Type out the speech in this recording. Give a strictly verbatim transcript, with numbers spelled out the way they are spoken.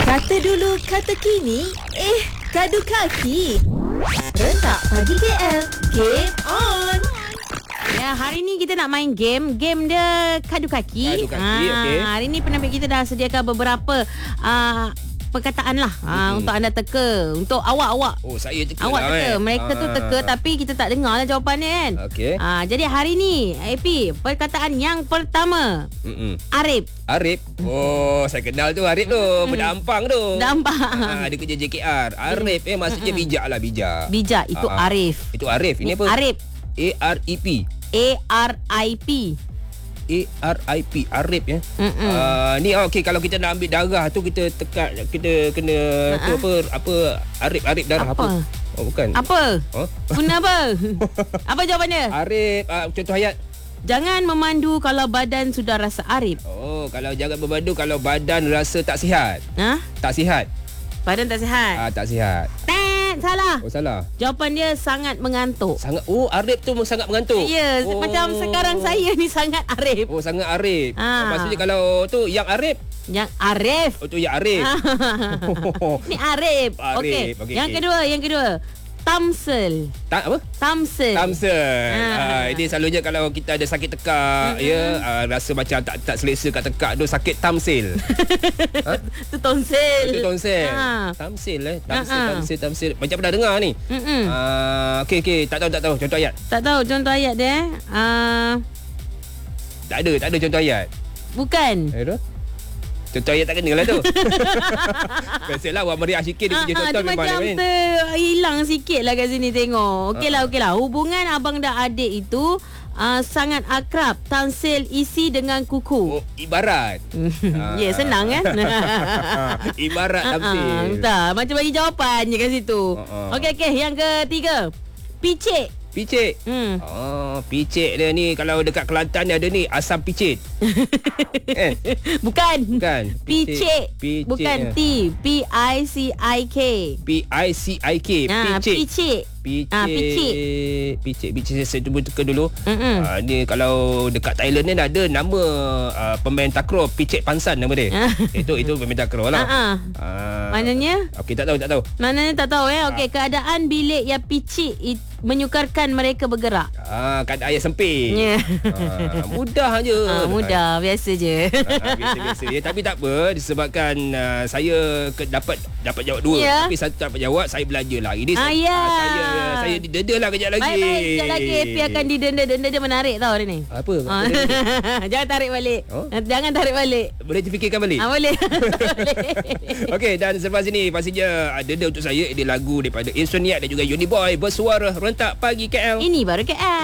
Kata dulu, kata kini, eh, kadu kaki. Rentak Pagi K L, game on. Ya, hari ni kita nak main game. Game dia kadu kaki. Kadu kaki, ha, okey. Hari ni penampil kita dah sediakan beberapa uh, perkataan lah uh, hmm. untuk anda teka. Untuk awak-awak. Oh, saya teka Awak lah, teka. eh. Mereka tu Ah. teka tapi kita tak dengar lah jawapannya kan. Okey. Uh, jadi hari ni, A P, perkataan yang pertama. Mm-mm. Arif. Arif. Oh, saya kenal tu Arif tu. Budak Ampang tu. Budak Ampang. Ha, dia kerja J K R. Arif eh maksudnya bijak lah, bijak. Bijak, itu Ah, ah. Arif. Itu Arif. Ini apa? Arif. A R E P. A R I P. A R I P. Arif ya. Mm-mm. Uh, ni okey, kalau kita nak ambil darah tu kita tekat, kita kena uh-huh. tu apa apa Arif Arif darah apa? Apa? Oh bukan. Apa? Oh? Guna apa? Apa jawapannya? Arif uh, contoh ayat. Jangan memandu kalau badan sudah rasa arif. Oh, kalau jangan berbandu kalau badan rasa tak sihat. Ha? Tak sihat. Badan tak sihat. Ah, tak sihat. Tet, salah. Oh, salah. Jawapan dia sangat mengantuk. Sangat oh Arif tu sangat mengantuk. Ya, oh. macam sekarang saya ni sangat arif. Oh, sangat Arif. Ah. Maksudnya kalau tu yang Arif, Yang arif. oh tu yang Arif. Ni arif. Arif, Okey. okey, Yang okey. kedua, yang kedua. Tamsil. Tak apa? Tamsil. Tamsil. Ah. Ah, ini selalunya kalau kita ada sakit tekak, mm-hmm. ya, ah, rasa macam tak tak selesa kat tekak tu, sakit tamsil. Ha? Tu tonsil. Itu tonsil. Ah. Tamsil eh. Tamsil, Ah, ah. tamsil, tamsil. Macam pernah dengar ni. Mm-mm. Ah, okey okey, tak tahu tak tahu contoh ayat. Tak tahu contoh ayat dia. Uh, Tak ada, tak ada contoh ayat. bukan. Eh tu. Contoh ayat tak kena lah tu. Biasalah awak meriah sikit dia Ah, punya ah, contoh dia memang macam lain. terhilang sikit lah kat sini tengok. Okey lah, okey lah. Hubungan abang dan adik itu uh, sangat akrab. Tansil isi dengan kuku. Oh, ibarat. Ya, senang kan? Ibarat tamsil. Ah, tak, macam bagi jawapan je kat situ. Ah, ah. Okey, okey. Yang ketiga. Picit. Picit. Hmm. Oh, picit dia ni kalau dekat Kelantan ni ada ni asam picit. eh, Bukan. bukan. Picit. Picit. Bukan T. P I C I K. P I C I K. Ah, Picit. picit. Picit. Ah, picit. Picit. Picit. Saya tunggu teka dulu. Mm-mm. Ah, ni kalau dekat Thailand ni ada nama uh, pemain takraw Picit Pansan nama dia. Ah. itu itu pemain takraw lah. Ah, ah. Ah. Maknanya? Okey, tak tahu tak tahu. Maknanya tak tahu eh. Okey, keadaan bilik yang picit it, menyukarkan mereka bergerak. Ah, keadaan ayat sempit. Ya. Ah, mudah je. Ah, mudah, biasa je. Ah, biasa-biasa ya, tapi tak apa disebabkan uh, saya ke, dapat dapat jawab dua, Ya. tapi satu tak dapat jawab, saya belajar lah. Ini Ah, saya, ya. ah, saya saya dideda lah kejap lagi. Baik-baik, sekejap lagi A P akan didenda. Denda dia menarik tau hari ni. Apa? Ah. Apa dia? Jangan tarik balik. Oh? Jangan tarik balik. Boleh terfikirkan balik? Ah, boleh. Boleh. Okey, dan selepas ini pastinya ada denda untuk saya. Ini lagu daripada Insomniac dan juga Uniboy bersuara rentak pagi K L. Ini baru K L.